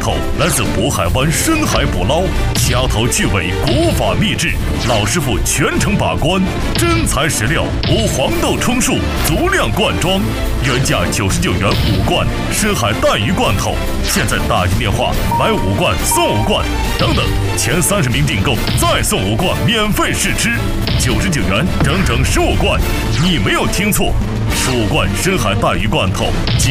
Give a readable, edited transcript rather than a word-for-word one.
头来自渤海湾深海捕捞，掐头去尾，古法秘制，老师傅全程把关，真材实料，无黄豆充数，足量灌装，原价99元5罐深海带鱼罐头，现在打进电话买5罐送5罐，等等，前30名订购再送5罐免费试吃，99元整整15罐，你没有听错，15罐深海带鱼罐头仅